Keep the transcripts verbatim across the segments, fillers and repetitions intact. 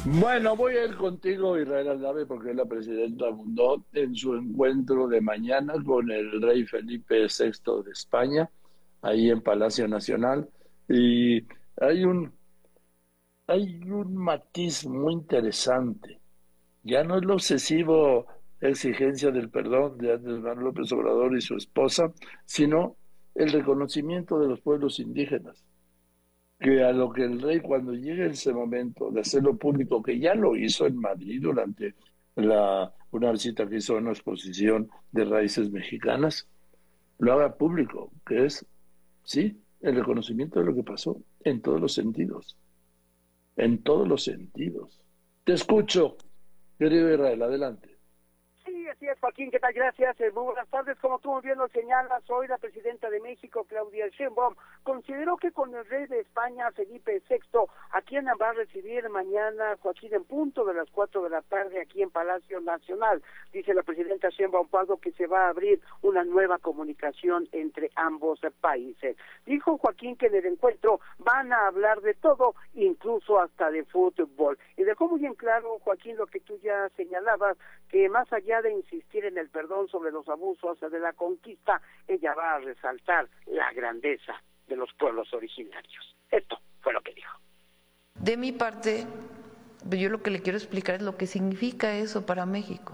Bueno, voy a ir contigo, Israel Aldave, porque la presidenta abundó en su encuentro de mañana con el rey Felipe sexto de España, ahí en Palacio Nacional. Y hay un, hay un matiz muy interesante. Ya no es la obsesivo exigencia del perdón de Andrés Manuel López Obrador y su esposa, sino el reconocimiento de los pueblos indígenas, que a lo que el rey, cuando llegue ese momento de hacerlo público, que ya lo hizo en Madrid durante la, una visita que hizo a una exposición de raíces mexicanas, lo haga público, que es, sí, el reconocimiento de lo que pasó en todos los sentidos, en todos los sentidos. Te escucho, querido Israel, adelante. Sí, así es, Joaquín, ¿qué tal? Gracias. Eh, muy buenas tardes. Como tú muy bien lo señalas, hoy la presidenta de México, Claudia Sheinbaum, consideró que con el rey de España, Felipe sexto, a quien va a recibir mañana, Joaquín, en punto de las cuatro de la tarde aquí en Palacio Nacional. Dice la presidenta Sheinbaum Pardo que se va a abrir una nueva comunicación entre ambos países. Dijo Joaquín que en el encuentro van a hablar de todo, incluso hasta de fútbol. Y dejó muy en claro, Joaquín, lo que tú ya señalabas, que más allá de insistir en el perdón sobre los abusos de la conquista, ella va a resaltar la grandeza de los pueblos originarios. Esto fue lo que dijo. De mi parte, yo lo que le quiero explicar es lo que significa eso para México.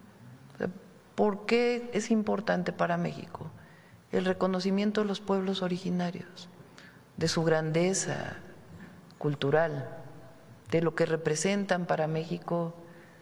¿Por qué es importante para México el reconocimiento de los pueblos originarios, de su grandeza cultural, de lo que representan para México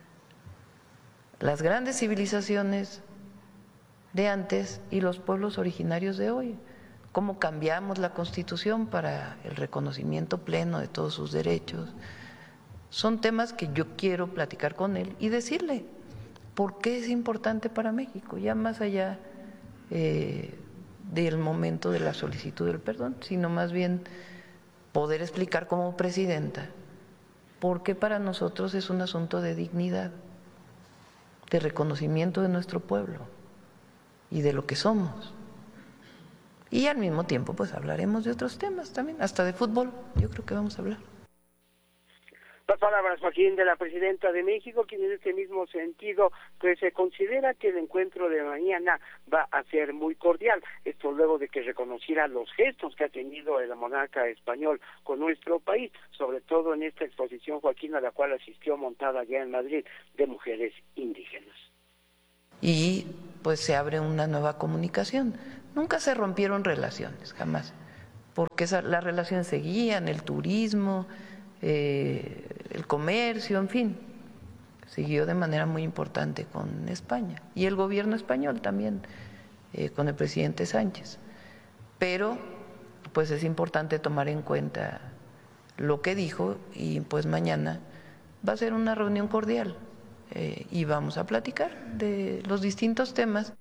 las grandes civilizaciones de antes y los pueblos originarios de hoy? ¿Cómo cambiamos la Constitución para el reconocimiento pleno de todos sus derechos? Son temas que yo quiero platicar con él y decirle por qué es importante para México, ya más allá eh, del momento de la solicitud del perdón, sino más bien poder explicar como presidenta por qué para nosotros es un asunto de dignidad, de reconocimiento de nuestro pueblo y de lo que somos. Y al mismo tiempo pues hablaremos de otros temas también, hasta de fútbol, yo creo que vamos a hablar. Las palabras, Joaquín, de la presidenta de México, quien en este mismo sentido pues se considera que el encuentro de mañana va a ser muy cordial. Esto luego de que reconociera los gestos que ha tenido el monarca español con nuestro país, sobre todo en esta exposición, Joaquín, a la cual asistió montada ya en Madrid, de mujeres indígenas. Y pues se abre una nueva comunicación. Nunca se rompieron relaciones, jamás, porque esa, las relaciones seguían, el turismo, eh, el comercio, en fin, siguió de manera muy importante con España y el gobierno español también, eh, con el presidente Sánchez. Pero pues es importante tomar en cuenta lo que dijo y pues mañana va a ser una reunión cordial eh, y vamos a platicar de los distintos temas.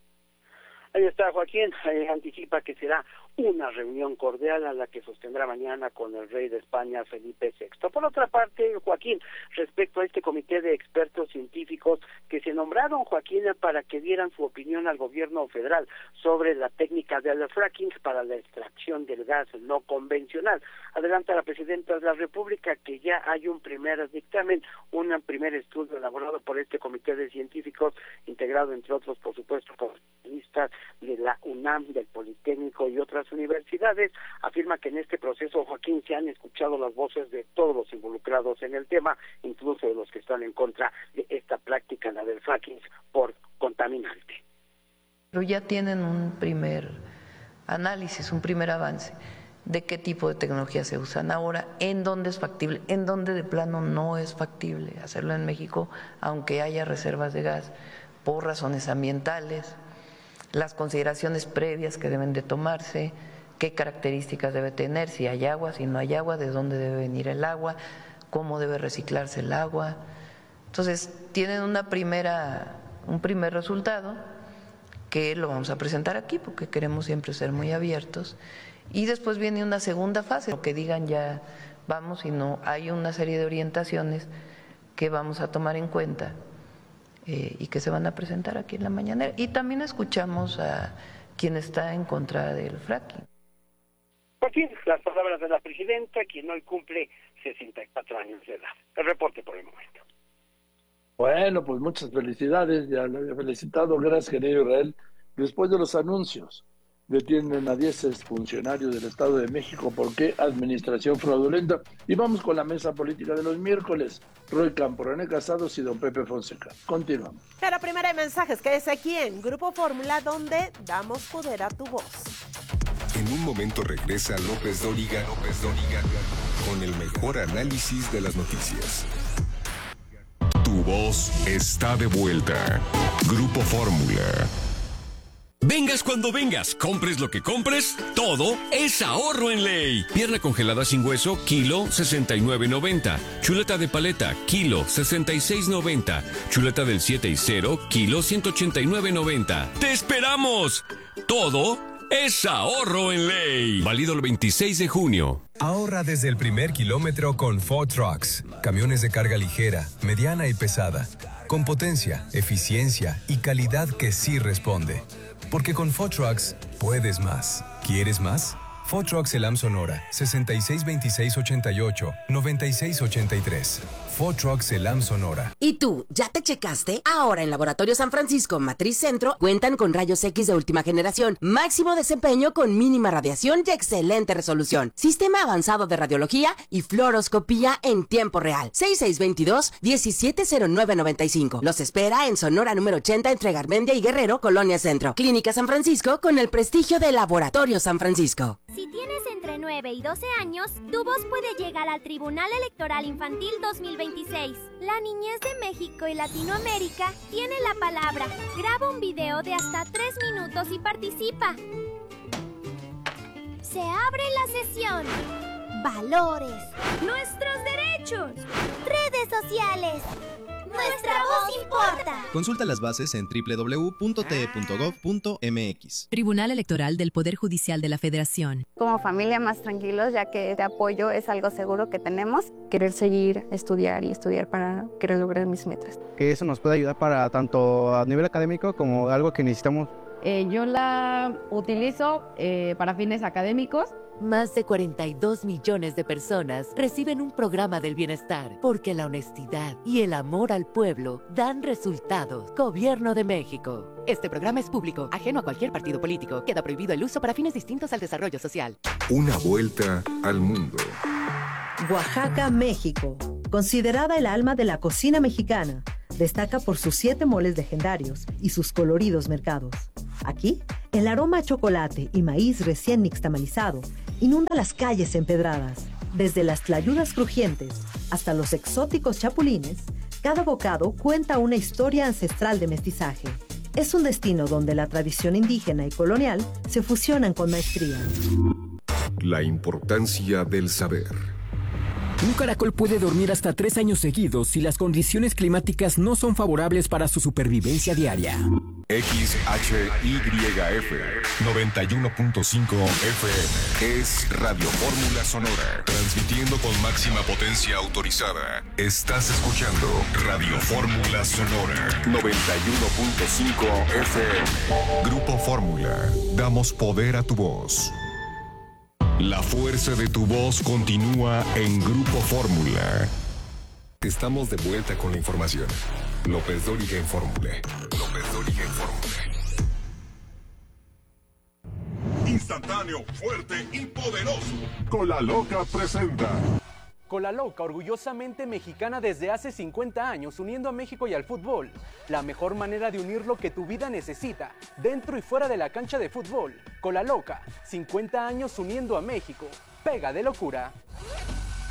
Ahí está, Joaquín, eh, anticipa que será una reunión cordial a la que sostendrá mañana con el rey de España, Felipe sexto. Por otra parte, Joaquín, respecto a este comité de expertos científicos que se nombraron, Joaquín, para que dieran su opinión al gobierno federal sobre la técnica del fracking para la extracción del gas no convencional. Adelanta la presidenta de la República que ya hay un primer dictamen, un primer estudio elaborado por este comité de científicos, integrado entre otros, por supuesto, por especialistas de la UNAM, del Politécnico y otras universidades. Afirma que en este proceso, Joaquín, se han escuchado las voces de todos los involucrados en el tema, incluso de los que están en contra de esta práctica, la del fracking, por contaminante. Pero ya tienen un primer análisis, un primer avance de qué tipo de tecnologías se usan ahora, en dónde es factible, en dónde de plano no es factible hacerlo en México, aunque haya reservas de gas, por razones ambientales, las consideraciones previas que deben de tomarse, qué características debe tener, si hay agua, si no hay agua, de dónde debe venir el agua, cómo debe reciclarse el agua. Entonces, tienen una primera, un primer resultado que lo vamos a presentar aquí porque queremos siempre ser muy abiertos, y después viene una segunda fase, lo que digan ya vamos, sino hay una serie de orientaciones que vamos a tomar en cuenta Eh, y que se van a presentar aquí en la mañanera. Y también escuchamos a quien está en contra del fracking. Aquí las palabras de la presidenta, quien hoy cumple sesenta y cuatro años de edad. El reporte por el momento. Bueno, pues muchas felicidades, ya lo había felicitado, gracias querido Israel. Después de los anuncios, detienen a diez exfuncionarios del Estado de México por qué administración fraudulenta. Y vamos con la mesa política de los miércoles. Roy Campo, René Casados y don Pepe Fonseca. Continuamos. Pero primero hay mensajes, quédese aquí en Grupo Fórmula, donde damos poder a tu voz. En un momento regresa López Dóriga, López Dóriga, con el mejor análisis de las noticias. Tu voz está de vuelta. Grupo Fórmula. Vengas cuando vengas, compres lo que compres, todo es ahorro en Ley. Pierna congelada sin hueso, kilo sesenta y nueve noventa. Chuleta de paleta, kilo sesenta y seis noventa. Chuleta del siete y cero, kilo ciento ochenta y nueve noventa. ¡Te esperamos! Todo es ahorro en Ley. Válido el veintiséis de junio. Ahorra desde el primer kilómetro con Ford Trucks. Camiones de carga ligera, mediana y pesada. Con potencia, eficiencia y calidad que sí responde. Porque con Ford Trucks puedes más. ¿Quieres más? Ford Trucks Elam Sonora, sesenta y seis veintiséis ochenta y ocho, noventa y seis ochenta y tres. Ford Trucks Elam Sonora. ¿Y tú, ya te checaste? Ahora en Laboratorio San Francisco Matriz Centro cuentan con rayos X de última generación, máximo desempeño con mínima radiación y excelente resolución, sistema avanzado de radiología y fluoroscopía en tiempo real. seis seis dos dos, diecisiete cero nueve noventa y cinco. Los espera en Sonora número ochenta entre Garmendia y Guerrero, Colonia Centro. Clínica San Francisco con el prestigio de Laboratorio San Francisco. Si tienes entre nueve y doce años, tu voz puede llegar al Tribunal Electoral Infantil dos mil veintiséis. La niñez de México y Latinoamérica tiene la palabra. Graba un video de hasta tres minutos y participa. Se abre la sesión. Valores. Nuestros derechos. Redes sociales. Nuestra voz importa. Consulta las bases en doble u doble u doble u punto t e punto gov punto m x. Tribunal Electoral del Poder Judicial de la Federación. Como familia más tranquilos, ya que este apoyo es algo seguro que tenemos. Querer seguir, estudiar y estudiar para querer lograr mis metas. Que eso nos puede ayudar para tanto a nivel académico como algo que necesitamos. Eh, yo la utilizo eh, para fines académicos. Más de cuarenta y dos millones de personas reciben un programa del bienestar porque la honestidad y el amor al pueblo dan resultados. Gobierno de México. Este programa es público, ajeno a cualquier partido político. Queda prohibido el uso para fines distintos al desarrollo social. Una vuelta al mundo. Oaxaca, México. Considerada el alma de la cocina mexicana, destaca por sus siete moles legendarios y sus coloridos mercados. Aquí, el aroma a chocolate y maíz recién nixtamalizado inunda las calles empedradas. Desde las tlayudas crujientes hasta los exóticos chapulines, cada bocado cuenta una historia ancestral de mestizaje. Es un destino donde la tradición indígena y colonial se fusionan con maestría. La importancia del saber. Un caracol puede dormir hasta tres años seguidos si las condiciones climáticas no son favorables para su supervivencia diaria. X H Y F noventa y uno punto cinco F M es Radio Fórmula Sonora, transmitiendo con máxima potencia autorizada. Estás escuchando Radio Fórmula Sonora noventa y uno punto cinco F M. Grupo Fórmula, damos poder a tu voz. La fuerza de tu voz continúa en Grupo Fórmula. Estamos de vuelta con la información. López Dóriga en Fórmula. López Dóriga en Fórmula. Instantáneo, fuerte y poderoso. Cola Loca presenta. Cola Loca, orgullosamente mexicana desde hace cincuenta años, uniendo a México y al fútbol. La mejor manera de unir lo que tu vida necesita, dentro y fuera de la cancha de fútbol. Cola Loca, cincuenta años uniendo a México. Pega de locura.